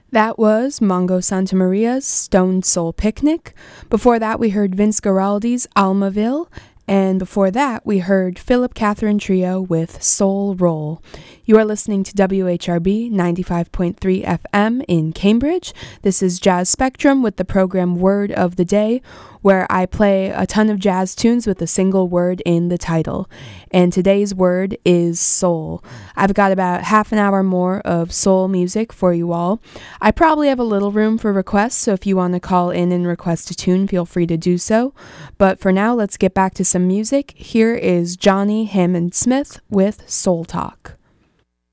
That was Mongo Santa Maria's Stone Soul Picnic. Before that, we heard Vince Guaraldi's Almaville. And before that, we heard Philip Catherine Trio with Soul Roll. You are listening to WHRB 95.3 FM in Cambridge. This is Jazz Spectrum with the program Word of the Day, where I play a ton of jazz tunes with a single word in the title. And today's word is soul. I've got about half an hour more of soul music for you all. I probably have a little room for requests, so if you want to call in and request a tune, feel free to do so. But for now, let's get back to some music. Here is Johnny Hammond Smith with Soul Talk.